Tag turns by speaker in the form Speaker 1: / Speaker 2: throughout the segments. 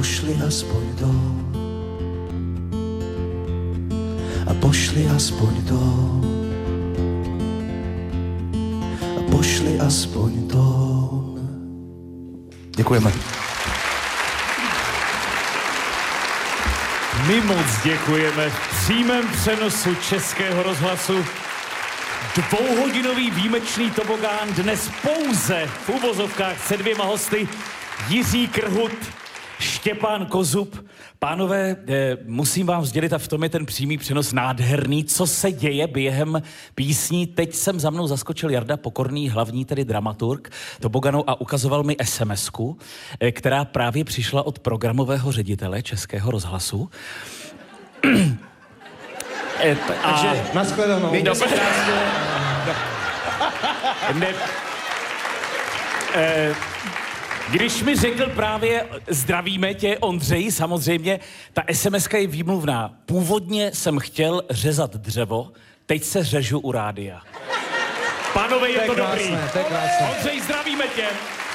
Speaker 1: pošli aspoň to. A pošli aspoň to. A pošli aspoň to. Děkujeme.
Speaker 2: My moc děkujeme v přímém přenosu Českého rozhlasu. Dvouhodinový výjimečný tobogán dnes pouze v uvozovkách se dvěma hosty Jiří Krhut, Štěpán Kozub. Pánové, musím vám sdělit, a v tom je ten přímý přenos nádherný, co se děje během písní. Teď jsem za mnou zaskočil Jarda Pokorný, hlavní tedy dramaturg toboganou, a ukazoval mi SMS-ku, která právě přišla od programového ředitele Českého rozhlasu.
Speaker 1: Takže nashledanou.
Speaker 2: Když mi řekl právě zdravíme tě, Ondřej, samozřejmě, ta SMS-ka je výmluvná. Původně jsem chtěl řezat dřevo, teď se řežu u rádia. Pánové, je to dobrý.
Speaker 1: To je krásné.
Speaker 2: Ondřej, zdravíme tě.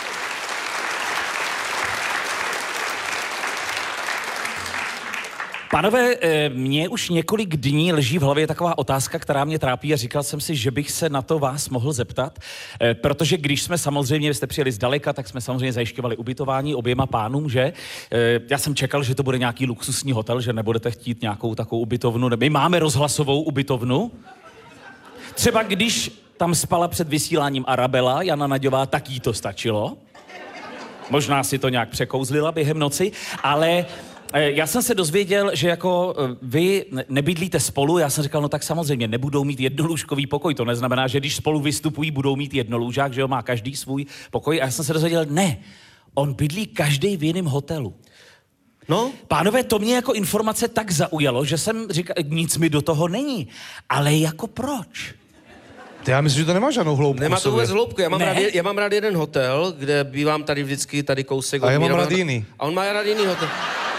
Speaker 2: Pánové, mě už několik dní leží v hlavě taková otázka, která mě trápí, a říkal jsem si, že bych se na to vás mohl zeptat, protože když jsme samozřejmě, jste přijeli zdaleka, tak jsme samozřejmě zajišťovali ubytování oběma pánům, že? Já jsem čekal, že to bude nějaký luxusní hotel, že nebudete chtít nějakou takovou ubytovnu. My máme rozhlasovou ubytovnu. Třeba když tam spala před vysíláním Arabela, Jana Naďová, tak jí to stačilo. Možná si to nějak překouzlila během noci, ale já jsem se dozvěděl, že jako vy nebydlíte spolu. Já jsem říkal, no tak samozřejmě nebudou mít jednolůžkový pokoj. To neznamená, že když spolu vystupují, budou mít jednolůžák, že jo, má každý svůj pokoj. A já jsem se dozvěděl, ne, on bydlí každý v jiném hotelu.
Speaker 3: No?
Speaker 2: Pánové, to mě jako informace tak zaujalo, že jsem říkal, nic mi do toho není. Ale jako proč?
Speaker 1: Já myslím, že to nemá žádnou hloubku.
Speaker 3: Nemá to vůbec hloubku. Já mám
Speaker 2: Ne.
Speaker 3: rád jeden hotel, kde bývám tady vždycky, tady kousek.
Speaker 1: A já mám rád jiný.
Speaker 3: A on má rád jiný hotel.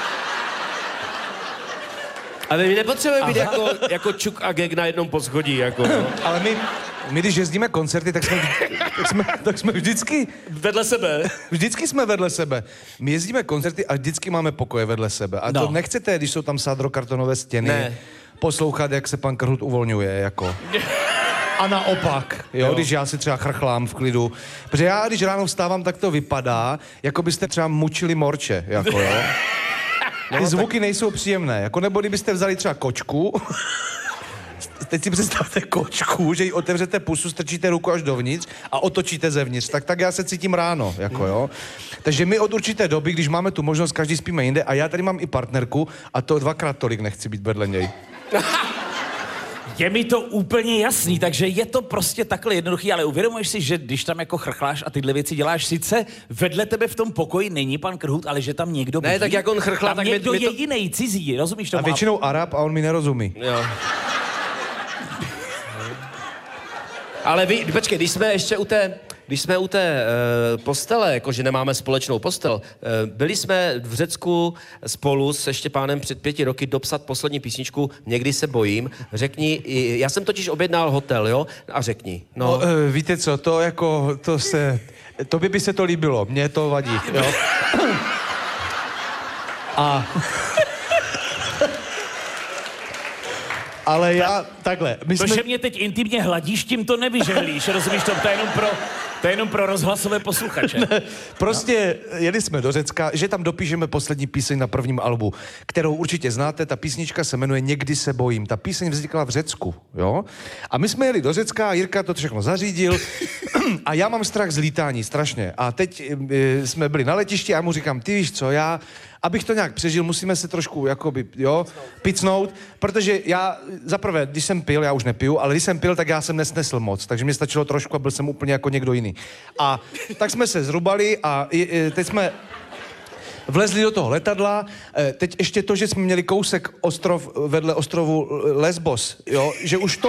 Speaker 3: Ale my nepotřebujeme být jako Čuk a Gek na jednom poschodí, jako. No.
Speaker 1: Ale my když jezdíme koncerty, tak jsme vždycky...
Speaker 3: Vedle sebe.
Speaker 1: Vždycky jsme vedle sebe. My jezdíme koncerty a vždycky máme pokoje vedle sebe. A to nechcete, když jsou tam sádrokartonové stěny, poslouchat, jak se pan Krhut uvolňuje, jako. A naopak, jo, když já si třeba chrchlám v klidu. Protože já, když ráno vstávám, tak to vypadá, jako byste třeba mučili morče, jako jo. Ty zvuky nejsou příjemné, jako nebo kdybyste vzali třeba kočku, teď si představte kočku, že jí otevřete pusu, strčíte ruku až dovnitř a otočíte zevnitř, tak já se cítím ráno, jako jo. Takže my od určité doby, když máme tu možnost, každý spíme jinde, a já tady mám i partnerku a to dvakrát tolik nechci být vedle něj.
Speaker 2: Je mi to úplně jasný, takže je to prostě takhle jednoduchý, ale uvědomuješ si, že když tam jako chrchláš a tyhle věci děláš, sice vedle tebe v tom pokoji není pan Krhut, ale že tam někdo bydlí.
Speaker 3: Ne, tak jak on chrchlá,
Speaker 2: tam
Speaker 3: tak
Speaker 2: někdo
Speaker 3: my to...
Speaker 2: je jiný, cizí, rozumíš tomu?
Speaker 1: A většinou Arab a on mi nerozumí.
Speaker 3: Jo. Ale vy, počkej, když jsme u té postele, jakože nemáme společnou postel, byli jsme v Řecku spolu se Štěpánem před 5 roky dopsat poslední písničku Někdy se bojím. Řekni, já jsem totiž objednal hotel, jo? A řekni. No.
Speaker 1: Víte co, to by se to líbilo, mně to vadí, jo. Ale já, takhle,
Speaker 2: To, že mě teď intimně hladíš, tím to nevyžehlíš, rozumíš to? To je jenom pro rozhlasové posluchače.
Speaker 1: Prostě jeli jsme do Řecka, že tam dopíšeme poslední píseň na prvním albu, kterou určitě znáte, ta písnička se jmenuje Někdy se bojím. Ta píseň vznikla v Řecku, jo? A my jsme jeli do Řecka, Jirka to všechno zařídil a já mám strach z lítání, strašně. A teď jsme byli na letišti a já mu říkám, ty víš co, abych to nějak přežil, musíme se trošku, jakoby, jo, picnout, protože já, zaprvé, když jsem pil, já už nepiju, ale když jsem pil, tak já jsem nesnesl moc, takže mě stačilo trošku a byl jsem úplně jako někdo jiný. A tak jsme se zrubali a teď jsme vlezli do toho letadla, teď ještě to, že jsme měli kousek ostrov vedle ostrovu Lesbos, jo, že už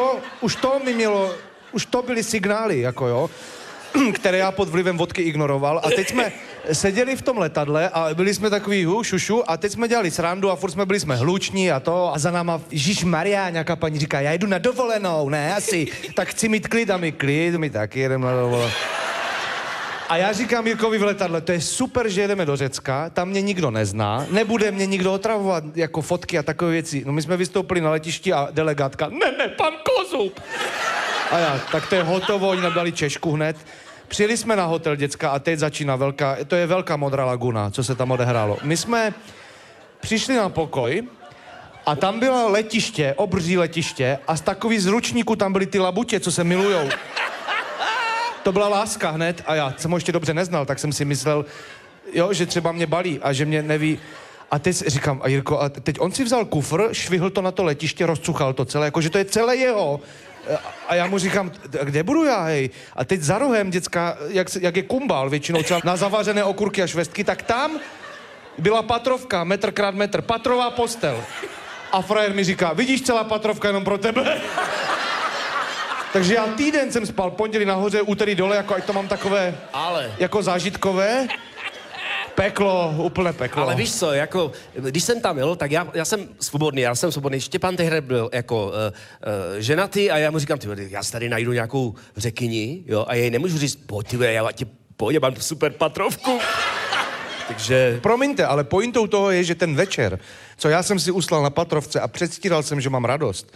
Speaker 1: to byly signály, jako jo, které já pod vlivem vodky ignoroval. A teď jsme seděli v tom letadle a byli jsme takový šušu a teď jsme dělali srandu a furt jsme byli hluční a to a za náma Ježišmarja, nějaká paní říká, já jdu na dovolenou, ne, asi, tak chci mít klid a my klid, my taky jedeme na dovolenou. A já říkám Jirkovi v letadle, to je super, že jedeme do Řecka, tam mě nikdo nezná, nebude mě nikdo otravovat jako fotky a takové věci. No my jsme vystoupili na letišti a delegátka, ne, pan Kozub. A já, tak to je hotovo, oni nám dali češku hned. Přijeli jsme na hotel, děcka, a teď začíná to je velká modrá laguna, co se tam odehrálo. My jsme přišli na pokoj a tam bylo letiště, obří letiště a z takových zručníků tam byly ty labutě, co se milujou. To byla láska hned a já jsem ho ještě dobře neznal, tak jsem si myslel, jo, že třeba mě balí a že mě neví. A teď říkám, a Jirko, a teď on si vzal kufr, švihl to na to letiště, rozcuchal to celé, jakože to je celé jeho. A já mu říkám, kde budu já, hej? A teď za rohem, děcka, jak je kumbál většinou třeba na zavařené okurky a švestky, tak tam byla patrovka, metr krát metr, patrová postel. A frajer mi říká, vidíš, celá patrovka jenom pro tebe? Takže já týden jsem spal, pondělí nahoře, úterý dole, jako ať to mám takové, jako zážitkové. Peklo, úplné peklo.
Speaker 3: Ale víš co, jako, když jsem tam jel, tak já jsem svobodný. Štěpán tehdy byl jako ženatý a já mu říkám, já si tady najdu nějakou řekyni, jo, a jej nemůžu říct, pojď, já mám super patrovku. Takže...
Speaker 1: Promiňte, ale pointou toho je, že ten večer, co já jsem si uslal na patrovce a předstíral jsem, že mám radost,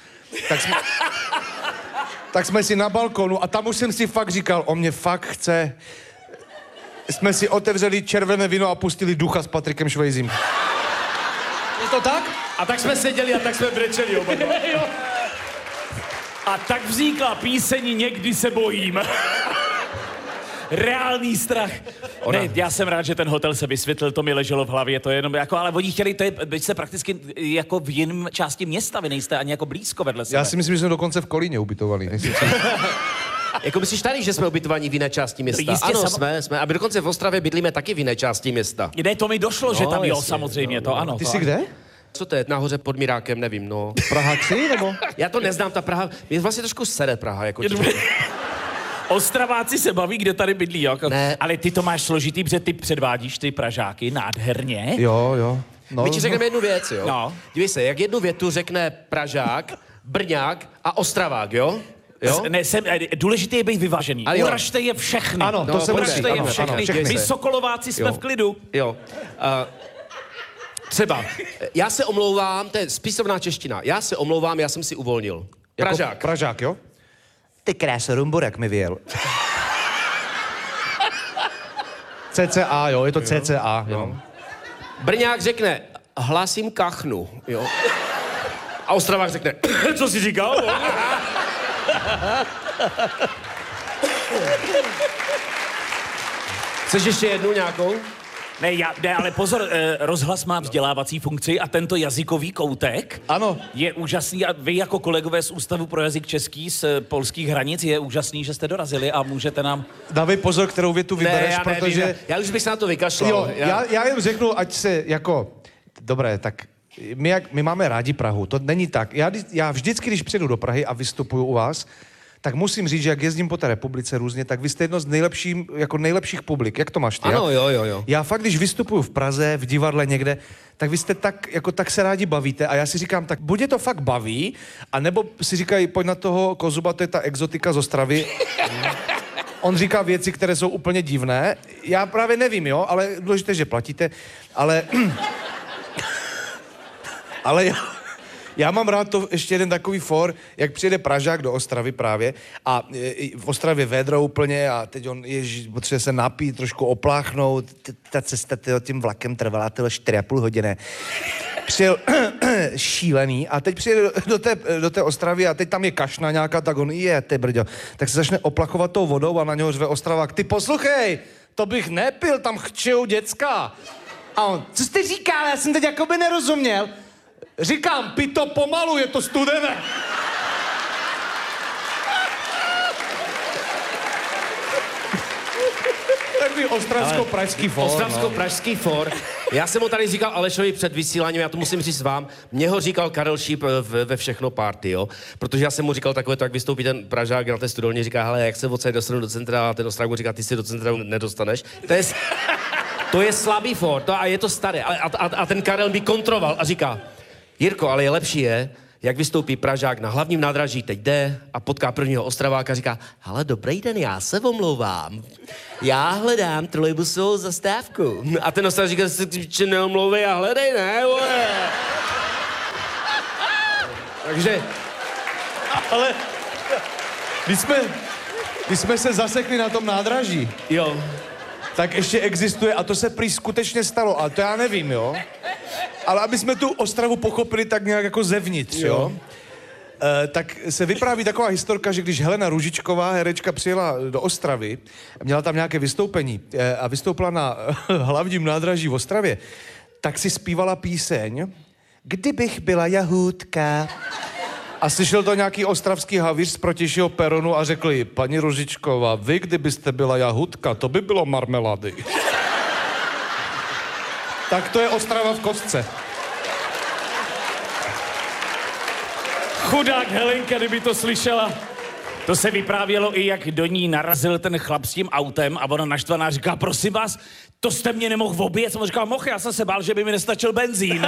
Speaker 1: tak jsme si na balkonu a tam už jsem si fakt říkal, on mě fakt chce. Jsme si otevřeli červené víno a pustili Ducha s Patrikem Švejzím. Je to tak?
Speaker 3: A tak jsme seděli a tak jsme brečeli oba dva.
Speaker 2: A tak vznikla píseň Někdy se bojím. Reálný strach. Ne, já jsem rád, že ten hotel se vysvětlil, to mi leželo v hlavě, to je jenom jako, ale oni chtěli, to je, byť se prakticky jako v jiném části města, vy nejste ani jako blízko vedle sebe.
Speaker 1: Já si myslím, že jsme dokonce v Kolíně ubytovali.
Speaker 3: Jako myslíš tady, že jsme ubytovaní v jiné části města?
Speaker 2: Jistě,
Speaker 3: ano, jsme. A my dokonce v Ostravě bydlíme taky v jiné části města.
Speaker 2: Ne, to mi došlo, že tam jo,
Speaker 3: jasně,
Speaker 2: samozřejmě, to ano.
Speaker 1: Ty
Speaker 2: to
Speaker 1: jsi
Speaker 2: ano.
Speaker 1: kde?
Speaker 3: Co to je? Nahoře pod Mirákem, nevím, no.
Speaker 1: Praha 3, nebo?
Speaker 3: Já to neznám, ta Praha, mě vlastně trošku sere Praha, jako
Speaker 2: Ostraváci se baví, kde tady bydlí, jo?
Speaker 3: Ne.
Speaker 2: Ale ty to máš složitý, protože ty předvádíš ty Pražáky nádherně.
Speaker 1: Jo. No,
Speaker 3: My ti řekneme jednu věc, jo?
Speaker 2: No.
Speaker 3: Dívej se, jak jednu větu řekne Pražák, Brňák a Ostravák, jo? Jo?
Speaker 2: Důležité je být vyvážený.
Speaker 3: Ale jo.
Speaker 2: Uražte je všechny.
Speaker 1: Ano, to se
Speaker 2: Uražte
Speaker 1: musí.
Speaker 2: je
Speaker 1: Ano,
Speaker 2: všechny.
Speaker 1: ano, všechny.
Speaker 2: My Sokolováci jsme
Speaker 3: Jo.
Speaker 2: v klidu.
Speaker 3: Jo. Třeba, já se omlouvám, to je spisovná čeština, já se omlouvám, já jsem si uvolnil. Pražák.
Speaker 1: Jako Pražák, jo? Ty krása, rumburek mi vyjel. CCA, jo, je to CCA, jo.
Speaker 3: Brňák řekne, hlásím kachnu, jo. A Ostravák řekne, co jsi říkal? Chceš ještě jednu nějakou?
Speaker 2: Ne, ale pozor, rozhlas má vzdělávací funkci a tento jazykový koutek
Speaker 1: Ano.
Speaker 2: je úžasný a vy jako kolegové z Ústavu pro jazyk český z polských hranic je úžasný, že jste dorazili a můžete nám...
Speaker 1: Dávej pozor, kterou větu vybereš, protože...
Speaker 3: Já už bych se na to vykašlal.
Speaker 1: Jo, já jen řeknu, ať se jako... Dobré, tak my máme rádi Prahu, to není tak. Já vždycky, když přijedu do Prahy a vystupuju u vás, tak musím říct, že jak jezdím po té republice různě, tak vy jste jedno z nejlepších publik. Jak to máš ty?
Speaker 3: Ano, jo.
Speaker 1: Já fakt, když vystupuju v Praze, v divadle někde, tak vy jste tak se rádi bavíte a já si říkám, tak buď je to fakt baví, anebo si říkají, pojď na toho Kozuba, to je ta exotika z Ostravy. On říká věci, které jsou úplně divné. Já právě nevím, jo, ale důležité, že platíte, ale... ale já mám rád to ještě jeden takový for, jak přijede Pražák do Ostravy právě a v Ostravě védro úplně a teď on potřebuje se napít, trošku opláchnout. Ta cesta tím vlakem trvala 4,5 hodiny. Přijel šílený a teď přijede do té Ostravy a teď tam je kašna nějaká, tak on ty brďo. Tak se začne oplachovat tou vodou a na něho řve Ostravák. Ty posluchej, to bych nepil, tam chčou děcka. A on, co jste říkal, já jsem teď jakoby nerozuměl. Říkám, pij to pomalu, je to studené. Takový ostravsko-pražský for.
Speaker 3: Ostravsko-pražský for. Já jsem ho tady říkal Alešovi před vysíláním, já to musím říct vám. Mně ho říkal Karel Šíp ve Všechno party, jo. Protože já jsem mu říkal takové, tak vystoupí ten Pražák na té studelně, říká, hele, jak se odsaď dostanu do centra a ten Ostravák mu říká, ty si do centra nedostaneš. To je slabý for, a je to staré. A ten Karel mi kontroval a říká, Jirko, ale je lepší jak vystoupí Pražák na hlavním nádraží, teď jde a potká prvního Ostraváka a říká, hele, dobrý den, já se omlouvám. Já hledám trolejbusovou zastávku. A ten Ostravák říká, že neomlouvej a hledej, ne? Vole. Takže...
Speaker 1: Ale když jsme se zasekli na tom nádraží,
Speaker 3: Jo.
Speaker 1: tak ještě existuje, a to se prý skutečně stalo, a to já nevím, jo. Ale aby jsme tu Ostravu pochopili tak nějak jako zevnitř, jo. Tak se vypráví taková historka, že když Helena Růžičková, herečka, přijela do Ostravy, měla tam nějaké vystoupení a vystoupila na hlavním nádraží v Ostravě, tak si zpívala píseň Kdybych byla jahůdka. A slyšel to nějaký ostravský havíř z protějšího peronu a řekl jí, paní Růžičková, vy kdybyste byla jahůdka, to by bylo marmelády. Tak to je Ostrava v kostce.
Speaker 2: Chudák Helenka, kdyby to slyšela. To se vyprávělo i, jak do ní narazil ten chlap s tím autem a ona naštvaná říká, prosím vás, to jste mě nemohl obět? On říká, mohl, já jsem se bál, že by mi nestačil benzín.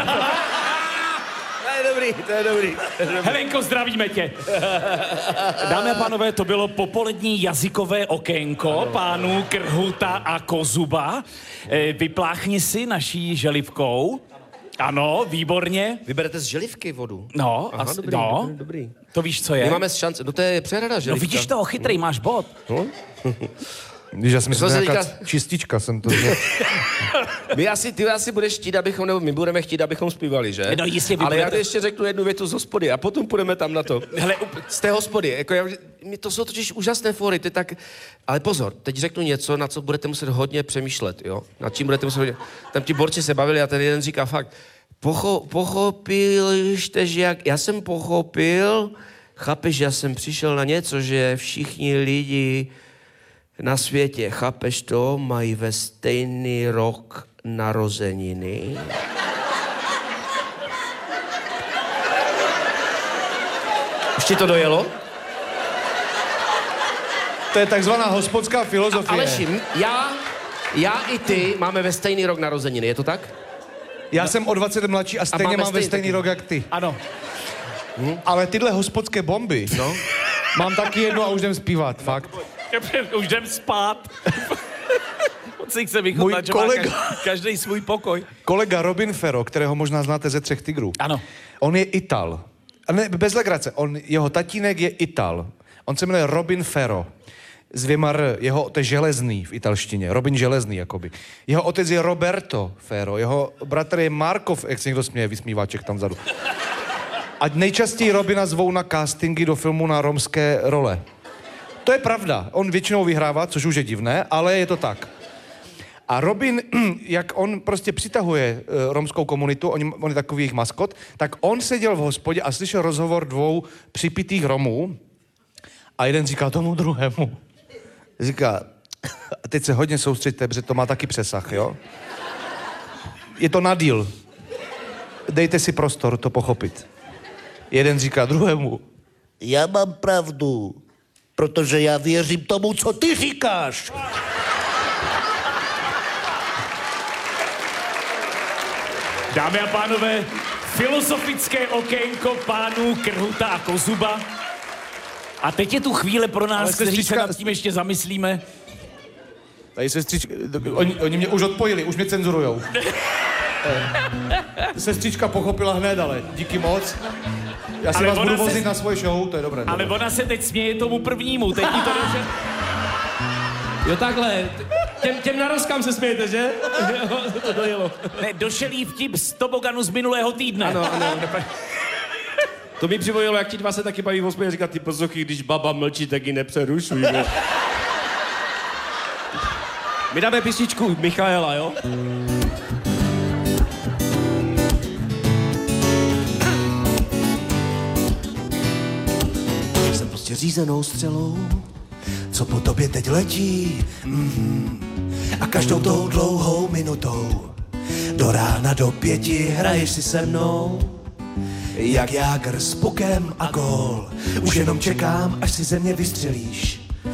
Speaker 3: To je dobrý.
Speaker 2: Helenko, zdravíme tě. Dámy a pánové, to bylo popolední jazykové okénko pánů Krhuta a Kozuba. Vypláchni si naší želivkou. Ano, výborně.
Speaker 3: Vyberete z želivky vodu.
Speaker 2: No,
Speaker 3: Aha, dobrý.
Speaker 2: To víš, co je?
Speaker 3: My máme šance, no to je přehrada
Speaker 2: No
Speaker 3: želivka.
Speaker 2: vidíš toho, chytrý, máš bod.
Speaker 3: No?
Speaker 1: Když já si myslím,
Speaker 3: Co se
Speaker 1: že nějaká
Speaker 3: říká?
Speaker 1: čistička jsem to...
Speaker 3: Ty asi budeš chtít, abychom, nebo my budeme chtít, abychom zpívali, že?
Speaker 2: No jistě, vy
Speaker 3: ale já
Speaker 2: budete.
Speaker 3: ještě řeknu jednu větu z hospody a potom půjdeme tam na to.
Speaker 2: Hele,
Speaker 3: Z té hospody, jako to jsou totiž úžasné fóry, ty tak... Ale pozor, teď řeknu něco, na co budete muset hodně přemýšlet, jo? Nad čím budete muset hodně... Tam ti borci se bavili a ten jeden říká fakt, pochopil jste, že jak... Já jsem pochopil, chápeš, já jsem přišel na něco, že všichni lidi na světě, chápeš to, mají ve stejný rok narozeniny. Už ti to dojelo?
Speaker 1: To je takzvaná hospodská filozofie.
Speaker 3: Aleši, já i ty máme ve stejný rok narozeniny, je to tak?
Speaker 1: Já jsem o 20 let mladší a stejně
Speaker 3: máme
Speaker 1: mám ve
Speaker 3: stejný
Speaker 1: stejný
Speaker 3: taky.
Speaker 1: rok jak ty.
Speaker 2: ano.
Speaker 1: Ale tyhle hospodské bomby,
Speaker 3: No.
Speaker 1: mám taky jednu a už jdem zpívat, fakt.
Speaker 2: Už jdem spát. On si chce vychutnat,
Speaker 1: Můj
Speaker 2: že má
Speaker 1: kolega-
Speaker 2: každý svůj pokoj.
Speaker 1: Kolega Robin Ferro, kterého možná znáte ze Třech tygrů.
Speaker 2: Ano.
Speaker 1: On je Ital. A ne, bez legrace, jeho tatínek je Ital. On se jmenuje Robin Ferro. Z dvěma R, jeho otec Železný v italštině, Robin Železný jakoby. Jeho otec je Roberto Ferro, jeho bratr je Markov, jak se někdo směje, vysmíváček tam vzadu. A nejčastěji Robina zvou na castingy do filmu na romské role. To je pravda, on většinou vyhrává, což už je divné, ale je to tak. A Robin, jak on prostě přitahuje romskou komunitu, on je takový jejich maskot, tak on seděl v hospodě a slyšel rozhovor dvou připitých Romů a jeden říká tomu druhému. Říká, a teď se hodně soustřeďte, protože to má taky přesah, jo? Je to na díl. Dejte si prostor to pochopit. Jeden říká druhému,
Speaker 4: Já mám pravdu, protože já věřím tomu, co ty říkáš.
Speaker 2: Dámy a pánové, filozofické okénko pánů Krhuta a Kozuba. A teď je tu chvíle pro
Speaker 1: Ale
Speaker 2: nás, kteří se
Speaker 1: sestřička-
Speaker 2: nad tím ještě zamyslíme.
Speaker 1: tady sestřička, oni mě už odpojili, už mě cenzurujou. Sestřička pochopila hned, ale díky moc. Já si
Speaker 2: Ale
Speaker 1: vás
Speaker 2: ona
Speaker 1: budu
Speaker 2: se-
Speaker 1: vozit na svoje show, to je dobré.
Speaker 2: Ale ona se teď směje tomu prvnímu, teď jí to jde, že...
Speaker 3: Jo takhle, těm narozkám se smějete, že? To dojelo.
Speaker 2: Ne, došel jí vtip z toboganu z minulého týdne.
Speaker 3: Ano. To mi připomnělo, jak ti dva se taky baví v hospodě a říká, ty poslouchy, když baba mlčí, tak ji nepřerušuj. Ne? My dáme písničku Michaela, jo?
Speaker 4: Jsem prostě řízenou střelou, co po tobě teď letí. A každou tou dlouhou minutou do rána do 5 hraješ si se mnou. Jak jágr s pukem a gól. Už jenom čekám, až si ze mě vystřelíš.